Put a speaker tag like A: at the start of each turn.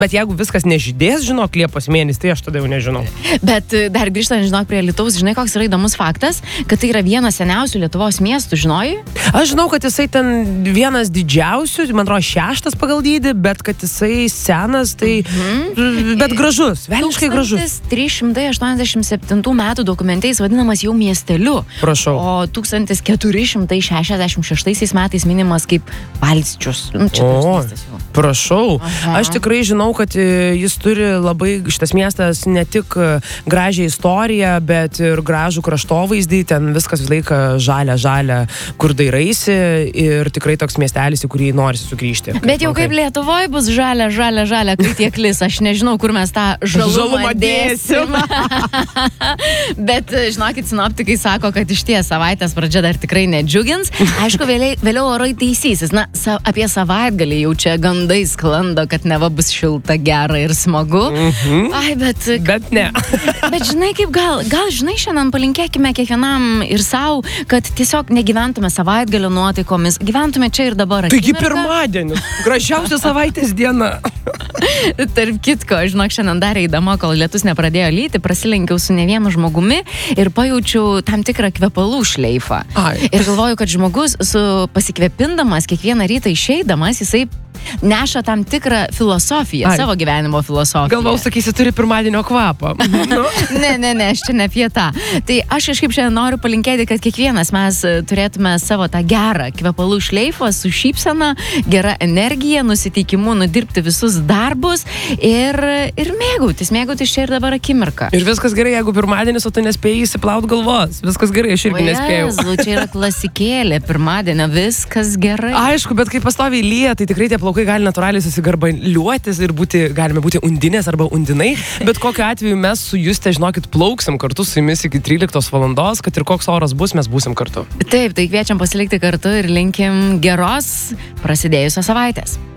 A: Bet jeigu viskas nežydės, žinok, Liepos mėnesį, tai aš tada jau nežinau.
B: Bet dar grįžtant, žinok, prie Alytaus, žinai, koks yra įdomus faktas, kad tai yra vienas seniausių Lietuvos miestų, žinojai?
A: Aš žinau, kad jisai ten vienas didžiausių, man atrodo, 6 pagal dydį, bet kad jisai senas, tai bet gražus, velniškai gražus.
B: 1387 metų dokumente jis vadinamas jau miesteliu.
A: Prašau.
B: O 1466 metais minimas kaip Valsčius.
A: Prašau. Aš tikrai žinau, kad jis turi labai, šitas miestas ne tik gražią istoriją, bet ir gražų kraštovaizdį, ten viskas vis laiką žalia, kur dairaisi ir tikrai toks miestelis, į kurį norisi sugrįžti.
B: Bet jau kaip Lietuvoje bus žalia, kai tiek lis, aš nežinau, kur mes tą žalumą dėsim. Bet, žinokit, sinoptikai sako, kad iš ties savaitės pradžia dar tikrai nedžiugins. Aišku, vėliau orai taisysis. Na, apie savaitgalį jau čia gandai sklando, kad neva bus šilta, gera ir smagu. Ai, bet
A: ne.
B: Bet žinai, kaip gal žinai, šiandien palinkėkime kiekvienam ir savo, kad tiesiog negyventume savaitgalio nuotaikomis, gyventume čia ir dabar.
A: Taigi pirmadienis, gražiausia savaitės diena.
B: Tarp kitko, žinok, šiandien dar eidama, kol lietus nepradėjo lyti, prasilenkiau su ne vienu žmogumi ir pajaučiau tam tikrą kvepalų šleifą. Ir galvoju, kad žmogus pasikvepindamas kiekvieną rytą išeidamas, jisai neša tam tikrą filosofiją, savo gyvenimo filosofiją.
A: Galvau, sakysi, turi pirmadienio kvapą.
B: Ne, aš čia ne apie tą. Tai aš kažkaip šiandien noriu palinkėti, kad kiekvienas mes turėtume savo tą gerą kvepalų šleifą su šypsena, gera energija, nusiteikimu nudirbti visus darbus ir mėgautis čia ir dabar akimirką.
A: Ir viskas gerai, jeigu pirmadienis, o tu nespėjai įsiplaut galvos. Viskas gerai, aš irgi nespėjau.
B: Jezu, čia yra klasikėlė, pirmadienio, viskas gerai.
A: Aišku, bet kai pastoviai lyja, tai tikrai tie plaukai gali natūraliai susigarbaliuotis ir galime būti undinės arba undinai, bet kokiu atveju mes su Juste, žinokit, plauksim kartu su jumis iki 13 valandos, kad ir koks oras bus, mes būsim kartu.
B: Taip, tai kviečiam pasilikti kartu ir linkim geros prasidėjusios savaitės.